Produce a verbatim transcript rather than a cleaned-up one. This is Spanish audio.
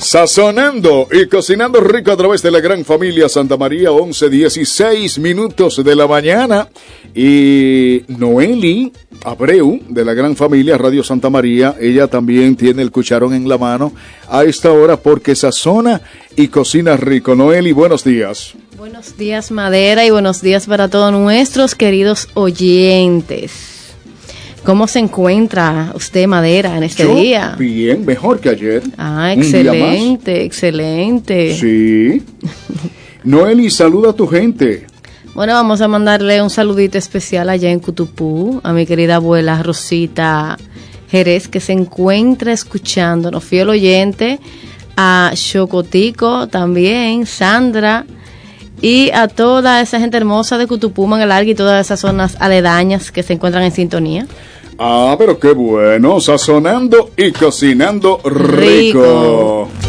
Sazonando y cocinando rico a través de la gran familia Santa María, once dieciséis minutos de la mañana. Y Noeli Abreu, de la gran familia Radio Santa María, ella también tiene el cucharón en la mano a esta hora porque sazona y cocina rico. Noeli, buenos días. Buenos días, Madera, y buenos días para todos nuestros queridos oyentes. ¿Cómo se encuentra usted, Madera, en este Yo, día? Bien, mejor que ayer. Ah, excelente, excelente. Sí. Noeli, saluda a tu gente. Bueno, vamos a mandarle un saludito especial allá en Cutupú, a mi querida abuela Rosita Jerez, que se encuentra escuchándonos, fiel oyente, a Chocotico también, Sandra, y a toda esa gente hermosa de Cutupú, Mangalarga y todas esas zonas aledañas que se encuentran en sintonía. Ah, pero qué bueno, sazonando y cocinando rico. rico.